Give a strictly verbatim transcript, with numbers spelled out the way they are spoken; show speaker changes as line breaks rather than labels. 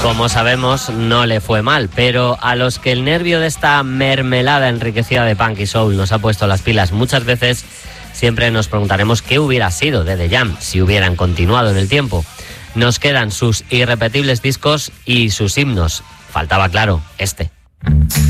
Como sabemos, no le fue mal, pero a los que el nervio de esta mermelada enriquecida de punk y soul nos ha puesto las pilas muchas veces, siempre nos preguntaremos qué hubiera sido de The Jam si hubieran continuado en el tiempo. Nos quedan sus irrepetibles discos y sus himnos. Faltaba, claro, este.